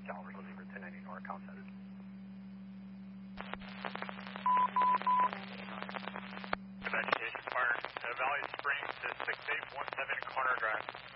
Calvert, looking for 1090 North, count 7. Good vegetation, fire. Valley Springs to 6817 Corner Drive.